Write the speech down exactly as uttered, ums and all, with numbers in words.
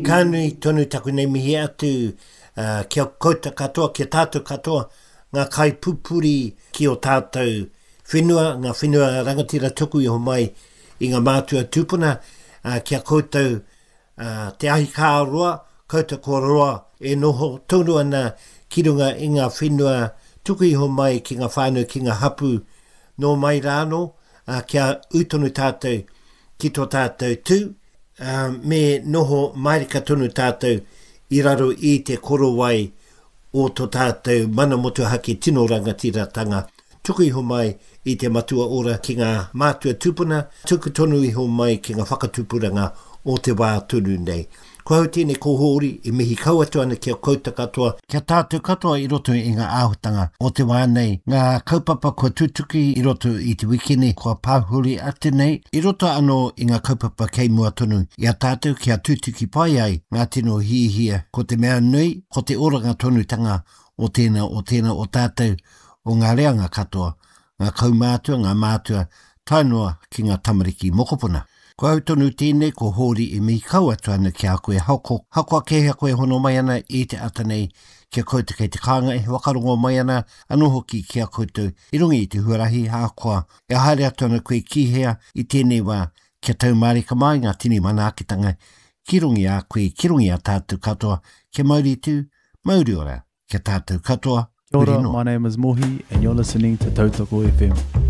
Kānui tonu taku nei mihi atu uh, kia kouta katoa, kia tātou katoa, ngā kai pupuri ki o tātou whenua, ngā whenua rangatira tuku i ho mai i ngā mātua tūpuna, uh, kia koutou uh, te ahi kā roa, koutou ko roa e noho tonu ana ki runga i ngā whenua tuku i ho mai ki ngā whānau ki ngā hapu no mai rāno, uh, kia utonu tātou ki tō tātou tū, uh, me noho mairika tonu tātou i raro i te koro wai o tō tātou mana motu hake tino rangatira tanga. Tuku i ho mai i te matua ora ki ngā mātua tūpuna, tuku tonu i ho mai ki ngā whakatūpuranga o te wā tunu nei. Ko hau tēnei ko hōri i mihi kauatu ana kia kouta katoa. Kia tātou katoa i roto i ngā āhutanga o te wā nei. Ngā kaupapa kua tūtuki i roto i te wikini kua pāhuri ate nei. I roto anō i ngā kaupapa kei mua tonu. Ia tātou kia tūtuki pai ai ngā tino hihia ko te mea nui, ko te oranga tonu tanga o tēnā o tēnā o tātou o ngā reanga katoa. Ngā kaumātua, ngā mātua, tainoa ki ngā tamariki mokopuna. Ko au tonu tēnei ko hōri i mihi kauatu ana ki a koe hauko. Hakoa kehea koe hono mai ana i te atanei kia koutou kei te kānga e wakarongo mai ana anō hoki kia koutou i rungi i te huarahi hakoa. E haere atu ana koe kihea i tēnei wā kia tau marika mai ngā tini manaakitanga ki rungi a koe, ki rungi a tātou katoa. Kia mauri tū, mauri ora, kia tātou katoa. Kia ora, my name is Mohi and you're listening to Tautoko F M.